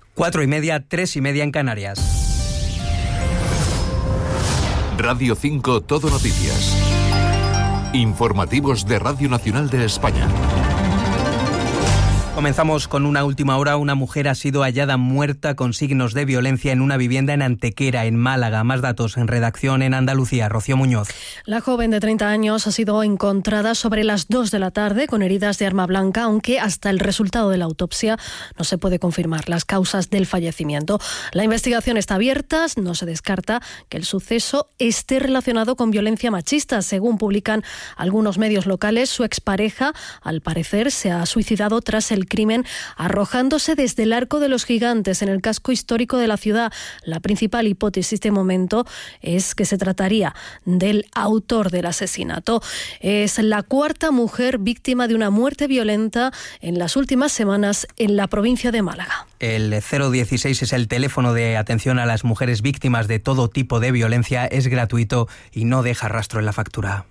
4:30, 3:30 en Canarias. Radio 5 Todo Noticias. Informativos de Radio Nacional de España. Comenzamos con una última hora. Una mujer ha sido hallada muerta con signos de violencia en una vivienda en Antequera, en Málaga. Más datos en redacción en Andalucía. Rocío Muñoz. La joven de 30 años ha sido encontrada sobre las 2 de la tarde con heridas de arma blanca, aunque hasta el resultado de la autopsia no se puede confirmar las causas del fallecimiento. La investigación está abierta. No se descarta que el suceso esté relacionado con violencia machista. Según publican algunos medios locales, su expareja, al parecer, se ha suicidado tras el crimen arrojándose desde el Arco de los Gigantes en el casco histórico de la ciudad. La principal hipótesis de momento es que se trataría del autor del asesinato. Es la cuarta mujer víctima de una muerte violenta en las últimas semanas en la provincia de Málaga. El 016 es el teléfono de atención a las mujeres víctimas de todo tipo de violencia. Es gratuito y no deja rastro en la factura.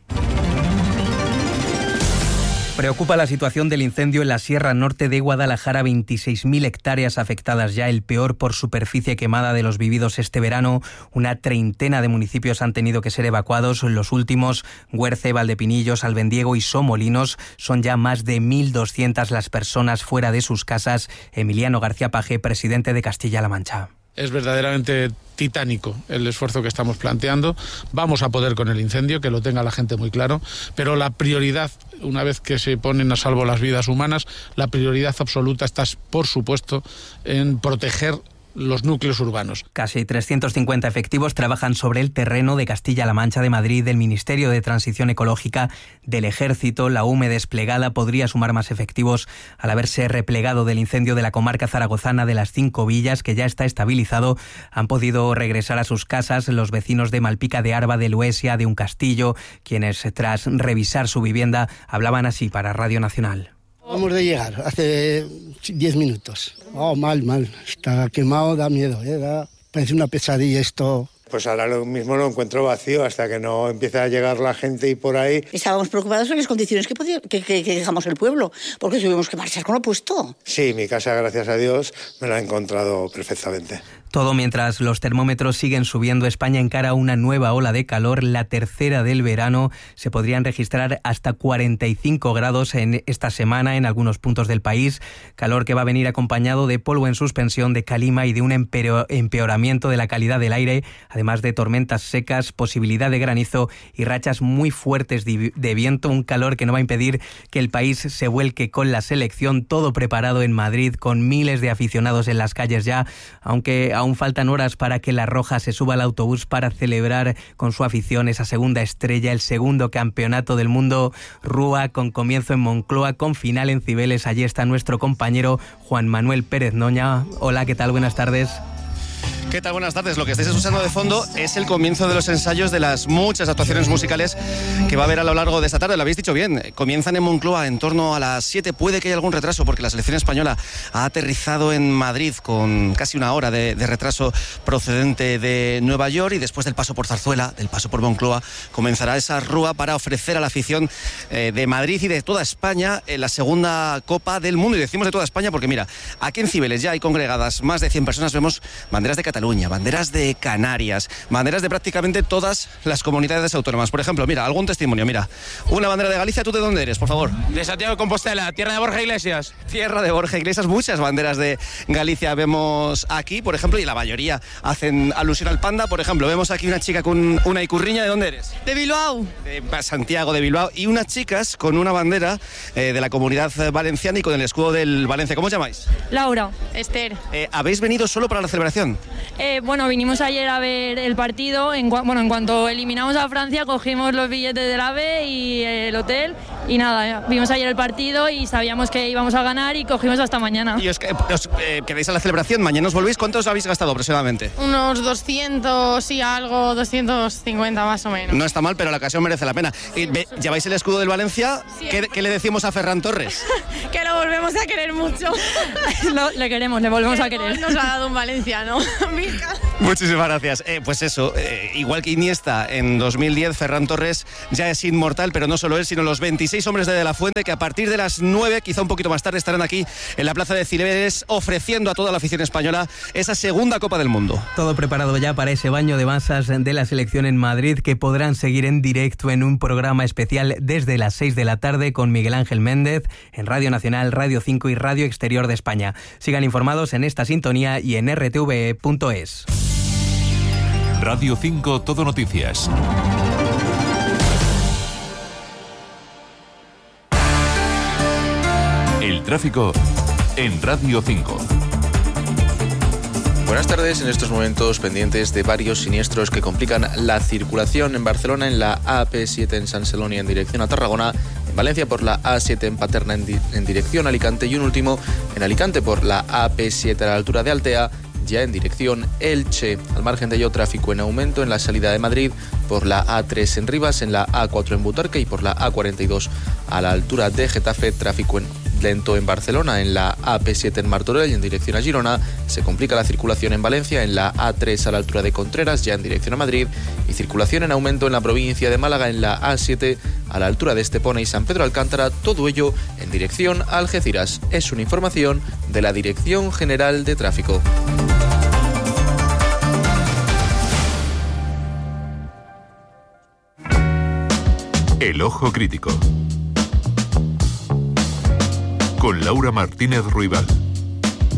Preocupa la situación del incendio en la Sierra Norte de Guadalajara. 26.000 hectáreas afectadas ya, el peor por superficie quemada de los vividos este verano. Una treintena de municipios han tenido que ser evacuados. Los últimos, Güerce, Valdepinillos, Albendiego y Somolinos. Son ya más de 1.200 las personas fuera de sus casas. Emiliano García Paje, presidente de Castilla-La Mancha. Es verdaderamente titánico el esfuerzo que estamos planteando. Vamos a poder con el incendio, que lo tenga la gente muy claro, pero la prioridad, una vez que se ponen a salvo las vidas humanas, la prioridad absoluta está, por supuesto, en proteger los núcleos urbanos. Casi 350 efectivos trabajan sobre el terreno de Castilla-La Mancha, de Madrid, del Ministerio de Transición Ecológica, del Ejército. La UME desplegada podría sumar más efectivos al haberse replegado del incendio de la comarca zaragozana de las 5 villas, que ya está estabilizado. Han podido regresar a sus casas los vecinos de Malpica de Arba, de Luesia, de Uncastillo, quienes tras revisar su vivienda hablaban así para Radio Nacional. Vamos de llegar, hace 10 minutos. Mal. Está quemado, da miedo, parece una pesadilla esto. Pues ahora lo mismo lo encuentro vacío hasta que no empiece a llegar la gente y por ahí. Estábamos preocupados por las condiciones que dejamos el pueblo, porque tuvimos que marchar con lo puesto. Sí, mi casa, gracias a Dios, me la he encontrado perfectamente. Todo mientras los termómetros siguen subiendo. España encara una nueva ola de calor, la tercera del verano. Se podrían registrar hasta 45 grados en esta semana en algunos puntos del país. Calor que va a venir acompañado de polvo en suspensión, de calima y de un empeoramiento de la calidad del aire, además de tormentas secas, posibilidad de granizo y rachas muy fuertes de viento. Un calor que no va a impedir que el país se vuelque con la selección. Todo preparado en Madrid, con miles de aficionados en las calles ya, aunque aún faltan horas para que la Roja se suba al autobús para celebrar con su afición esa segunda estrella, el segundo campeonato del mundo. Rúa, con comienzo en Moncloa, con final en Cibeles. Allí está nuestro compañero Juan Manuel Pérez Noña. Hola, ¿qué tal? Buenas tardes. ¿Qué tal? Buenas tardes. Lo que estáis escuchando de fondo es el comienzo de los ensayos de las muchas actuaciones musicales que va a haber a lo largo de esta tarde. Lo habéis dicho bien, comienzan en Moncloa en torno a las 7. Puede que haya algún retraso porque la selección española ha aterrizado en Madrid con casi una hora de retraso procedente de Nueva York, y después del paso por Zarzuela, del paso por Moncloa, comenzará esa rúa para ofrecer a la afición de Madrid y de toda España la segunda Copa del Mundo. Y decimos de toda España porque mira, aquí en Cibeles ya hay congregadas más de 100 personas. Vemos banderas de Cataluña, banderas de Canarias, banderas de prácticamente todas las comunidades autónomas. Por ejemplo, mira, algún testimonio, mira, una bandera de Galicia. ¿Tú de dónde eres, por favor? De Santiago de Compostela, tierra de Borja Iglesias. Tierra de Borja Iglesias, muchas banderas de Galicia vemos aquí, por ejemplo, y la mayoría hacen alusión al panda. Por ejemplo, vemos aquí una chica con una icurriña. ¿De dónde eres? De Bilbao. De Santiago de Bilbao. Y unas chicas con una bandera de la Comunidad Valenciana y con el escudo del Valencia. ¿Cómo os llamáis? Laura. Esther. ¿Habéis venido solo para la celebración? Bueno, vinimos ayer a ver el partido. En cuanto eliminamos a Francia, cogimos los billetes del AVE y el hotel. Y nada, vimos ayer el partido y sabíamos que íbamos a ganar y cogimos hasta mañana. ¿Y os quedáis a la celebración? ¿Mañana os volvéis? ¿Cuántos habéis gastado aproximadamente? Unos 200 y algo, 250 más o menos. No está mal, pero la ocasión merece la pena. ¿Lleváis el escudo del Valencia? Sí. ¿Qué le decimos a Ferran Torres? Que lo volvemos a querer mucho. Le queremos, le volvemos a querer. Nos ha dado un valenciano. Muchísimas gracias. Pues eso, igual que Iniesta en 2010, Ferran Torres ya es inmortal, pero no solo él, sino los 26 6 hombres de la Fuente que a partir de las 9, quizá un poquito más tarde, estarán aquí en la Plaza de Cibeles ofreciendo a toda la afición española esa segunda Copa del Mundo. Todo preparado ya para ese baño de masas de la selección en Madrid, que podrán seguir en directo en un programa especial desde las 6 de la tarde con Miguel Ángel Méndez en Radio Nacional, Radio 5 y Radio Exterior de España. Sigan informados en esta sintonía y en rtve.es. Radio 5 Todo Noticias. El tráfico en Radio 5. Buenas tardes. En estos momentos pendientes de varios siniestros que complican la circulación en Barcelona, en la AP7 en Sant Celoni en dirección a Tarragona, en Valencia por la A7 en Paterna en dirección a Alicante y un último en Alicante por la AP7 a la altura de Altea, ya en dirección Elche. Al margen de ello, tráfico en aumento en la salida de Madrid por la A3 en Rivas, en la A4 en Butarque y por la A42 a la altura de Getafe. Tráfico lento en Barcelona, en la AP7 en Martorell en dirección a Girona. Se complica la circulación en Valencia, en la A3 a la altura de Contreras, ya en dirección a Madrid. Y circulación en aumento en la provincia de Málaga, en la A7 a la altura de Estepona y San Pedro Alcántara. Todo ello en dirección a Algeciras. Es una información de la Dirección General de Tráfico. El Ojo Crítico. Con Laura Martínez Ruibal.